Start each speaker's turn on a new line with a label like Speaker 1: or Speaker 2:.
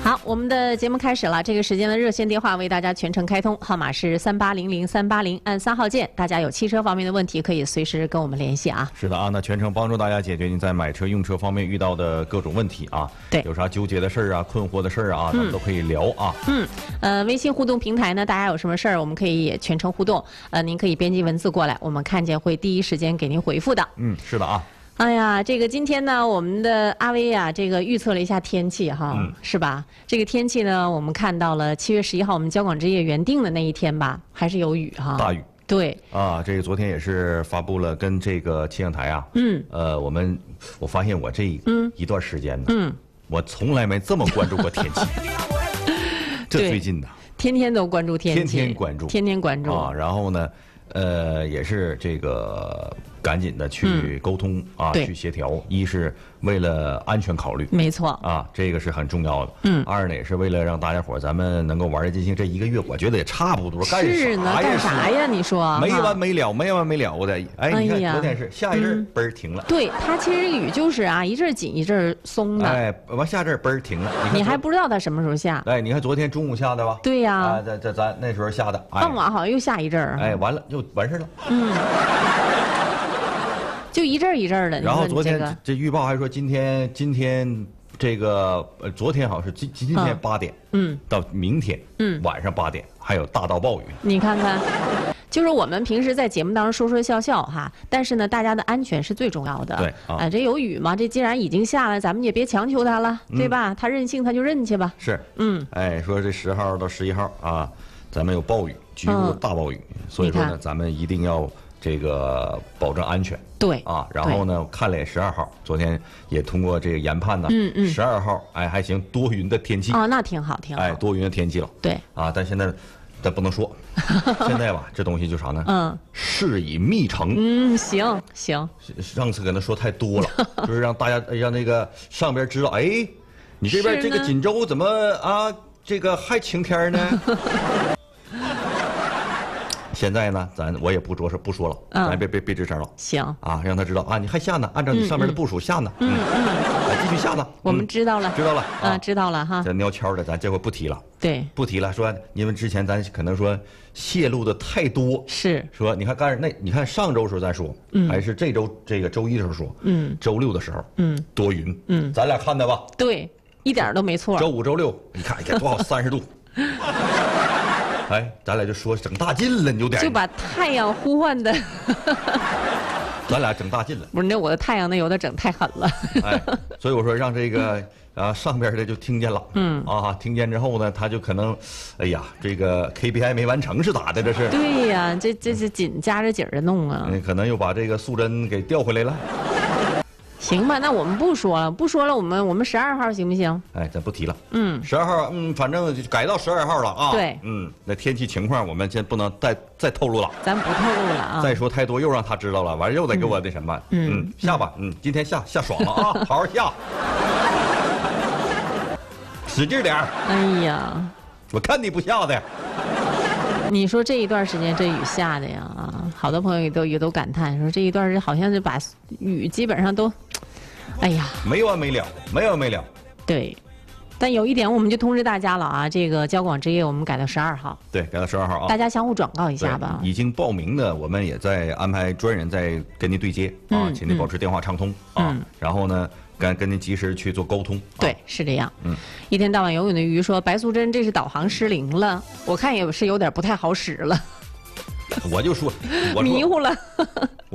Speaker 1: 好，我们的节目开始了。这个时间的热线电话为大家全程开通，号码是3800-380，按3号键。大家有汽车方面的问题，可以随时跟我们联系啊。
Speaker 2: 是的啊，那全程帮助大家解决您在买车用车方面遇到的各种问题啊。
Speaker 1: 对，
Speaker 2: 有啥纠结的事儿啊、困惑的事儿啊，咱们都可以聊啊。
Speaker 1: 微信互动平台呢，大家有什么事儿，我们可以也全程互动。您可以编辑文字过来，我们看见会第一时间给您回复的。
Speaker 2: 是的啊。
Speaker 1: 哎呀，这个今天呢，我们的阿威啊，这个预测了一下天气哈，是吧？这个天气呢，我们看到了7月11号我们交广之夜原定的那一天吧，还是有雨哈。
Speaker 2: 大雨。
Speaker 1: 对。
Speaker 2: 啊，这个昨天也是发布了跟这个气象台啊，我发现我这一段时间呢，我从来没这么关注过天气，这最近的，
Speaker 1: 天天都关注天气，天天关注
Speaker 2: 啊。然后呢，也是这个赶紧的去沟通啊，去协调。一是为了安全考虑，
Speaker 1: 没错
Speaker 2: 啊，这个是很重要的。二呢也是为了让大家伙咱们能够玩得尽兴。这1个月我觉得也差不多，
Speaker 1: 干啥呀？你说
Speaker 2: 没完没了的。哎，你看昨天是下一阵嘣儿停了。
Speaker 1: 对，它其实雨就是啊，一阵紧一阵松的。
Speaker 2: 哎，完下阵嘣儿停了。
Speaker 1: 你还不知道它什么时候下？
Speaker 2: 哎，你看昨天中午下的吧？
Speaker 1: 对呀。
Speaker 2: 啊，咱那时候下的。
Speaker 1: 傍晚好像又下一阵儿。
Speaker 2: 哎，完了就完事了。
Speaker 1: 就一阵一阵的。
Speaker 2: 然后昨天这预报还说今天这个昨天好像是今天8点，到明天晚上8点还有大到暴雨。
Speaker 1: 你看看，就是我们平时在节目当中说笑笑哈，但是呢，大家的安全是最重要的。
Speaker 2: 对啊，
Speaker 1: 这有雨嘛，这既然已经下了，咱们也别强求它了，对吧？它任性，它就任去吧。
Speaker 2: 是，哎，说这10号到11号啊，咱们有暴雨，局部大暴雨，所以说呢，咱们一定要这个保证安全。
Speaker 1: 对
Speaker 2: 啊，然后呢，看了12号，昨天也通过这个研判呢，12号哎还行，多云的天气。
Speaker 1: 哦，那挺好，挺好。
Speaker 2: 哎，多云的天气了。
Speaker 1: 对。
Speaker 2: 啊，但现在咱不能说，现在吧，这东西就啥呢？事已密成。
Speaker 1: 行。
Speaker 2: 上次跟他说太多了，就是让大家让那个上边知道，哎，你这边这个锦州怎么啊，这个还晴天呢？现在呢，我也不说了，咱别吱声了。
Speaker 1: 行
Speaker 2: 啊，让他知道啊，你还下呢，按照你上面的部署下呢。继续下呢。
Speaker 1: 我们知道了，
Speaker 2: 知道了啊，
Speaker 1: 知道了哈。
Speaker 2: 这鸟悄的，咱这回不提了。
Speaker 1: 对，
Speaker 2: 不提了。说因为之前咱可能说泄露的太多，
Speaker 1: 是
Speaker 2: 说你看你看上周时候咱说，还是这周这个周一的时候说，周6的时候，多云，咱俩看的吧？
Speaker 1: 对，一点都没错。
Speaker 2: 周5、周6，你看多少30度。哎，咱俩就说整大劲了，你有点
Speaker 1: 就把太阳呼唤的，
Speaker 2: 咱俩整大劲了。
Speaker 1: 不是，那我的太阳那有点整太狠了。
Speaker 2: 哎，所以我说让这个上边的就听见了，听见之后呢，他就可能，哎呀，这个 KPI 没完成是咋的？这是？
Speaker 1: 对呀，这是紧夹着紧的弄啊。
Speaker 2: 可能又把这个素贞给调回来了。
Speaker 1: 行吧，那我们不说了，我们12号行不行？
Speaker 2: 哎，咱不提了。12号，反正改到12号了啊。
Speaker 1: 对。
Speaker 2: 那天气情况我们先不能再透露了。
Speaker 1: 咱不透露了啊。
Speaker 2: 再说太多又让他知道了，完又得给我那什么。下吧。今天下爽了啊，好好下，使劲点。
Speaker 1: 哎呀，
Speaker 2: 我看你不下的。
Speaker 1: 你说这一段时间这雨下的呀好多朋友也都感叹说这一段好像是把雨基本上都，哎呀，
Speaker 2: 没完没了。
Speaker 1: 对，但有一点我们就通知大家了啊，这个交广之夜我们改到12号。
Speaker 2: 对，改到12号啊。
Speaker 1: 大家相互转告一下吧。
Speaker 2: 已经报名的，我们也在安排专人在跟您对接啊，请您保持电话畅通啊。然后呢，跟您及时去做沟通。
Speaker 1: 对，是这样。一天到晚游泳的鱼说白素贞这是导航失灵了，我看也是有点不太好使了。
Speaker 2: 我就说，
Speaker 1: 迷糊了。